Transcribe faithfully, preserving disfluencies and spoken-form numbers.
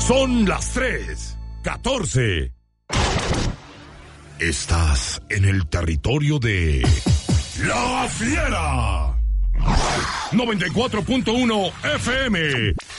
Son las tres, catorce. Estás en el territorio de La Fiera. noventa y cuatro punto uno F M.